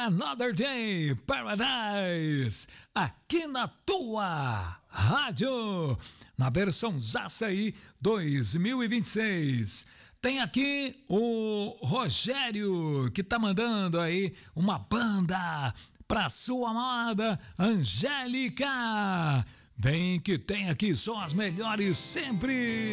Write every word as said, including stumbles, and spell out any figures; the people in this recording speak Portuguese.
Another Day Paradise, aqui na tua rádio, na versão Zaça aí dois mil e vinte e seis. Tem aqui o Rogério, que tá mandando aí uma banda pra sua amada Angélica. Vem que tem aqui só as melhores sempre.